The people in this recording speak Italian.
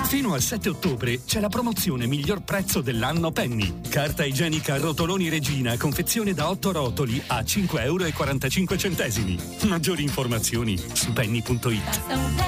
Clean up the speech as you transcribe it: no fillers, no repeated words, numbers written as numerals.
Fino al 7 ottobre c'è la promozione miglior prezzo dell'anno Penny. Carta igienica Rotoloni Regina, confezione da 8 rotoli a €5,45. Maggiori informazioni su penny.it.